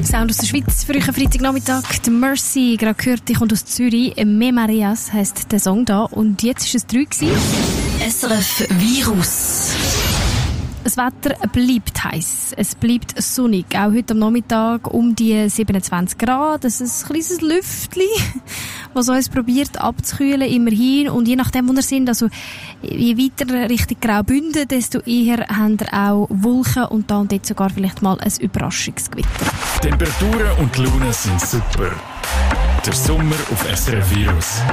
Sound aus der Schweiz für euch am Freitagnachmittag. Die Mercy, gerade gehört, die kommt aus Zürich. «Me Marias» heisst der Song da. Und jetzt war es 3 gewesen. SRF Virus. Das Wetter bleibt heiß. Es bleibt sonnig. Auch heute am Nachmittag um die 27 Grad. Es ist ein kleines Lüftchen, was uns probiert abzukühlen, immerhin. Und je nachdem, wo wir sind, also je weiter Richtung Graubünden, desto eher haben wir auch Wolken und da und dort sogar vielleicht mal ein Überraschungsgewitter. Temperaturen und die Laune sind super. Der Sommer auf SRF Virus.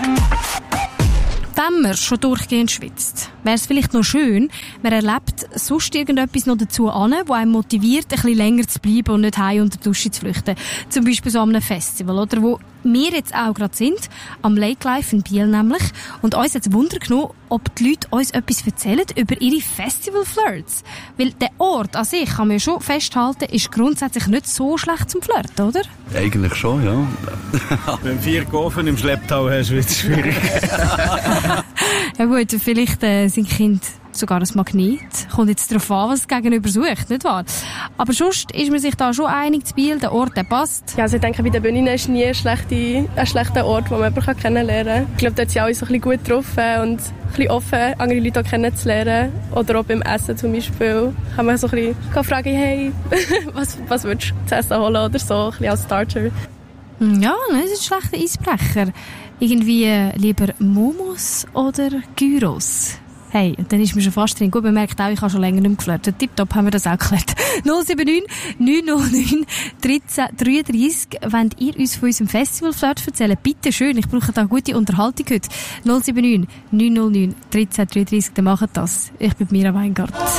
Wenn man schon durchgehend schwitzt, wäre es vielleicht noch schön, man erlebt sonst irgendetwas noch dazu an, das einem motiviert, ein bisschen länger zu bleiben und nicht heim unter die Dusche zu flüchten. Zum Beispiel so an einem Festival, oder, wo wir jetzt auch gerade sind, am Lake Life in Biel nämlich. Und uns hat es Wunder genommen, ob die Leute uns etwas erzählen über ihre Festival-Flirts. Weil der Ort an sich, kann man ja schon festhalten, ist grundsätzlich nicht so schlecht zum Flirten, oder? Eigentlich schon, ja. Wenn 4 Gofen im Schlepptau hast, wird es schwierig. Ja gut, vielleicht sind Kinder sogar ein Magnet. Kommt jetzt darauf an, was das Gegenüber sucht, nicht wahr? Aber sonst ist man sich da schon einig, zu Biel, der Ort, der passt. Ja, also ich denke, bei den Bühnen ist nie ein schlechter Ort, wo man jemanden kennenlernen kann. Ich glaube, dort sind alle so ein bisschen gut drauf und ein bisschen offen, andere Leute auch kennenzulernen. Oder auch beim Essen zum Beispiel kann man so ein bisschen fragen, hey, was würdest du zu essen holen oder so, ein bisschen als Starter. Ja, das ist ein schlechter Eisbrecher. Irgendwie lieber Momos oder Gyros? Hey, dann ist mir schon fast drin. Gut, man merkt auch, ich habe schon länger nicht mehr geflirtet. Tipptopp, haben wir das auch geklärt. 079 909 1333. Wollt ihr uns von unserem Festival-Flirt erzählen? Bitte schön, ich brauche da eine gute Unterhaltung heute. 079 909 1333, dann macht das. Ich bin Mira Weingart.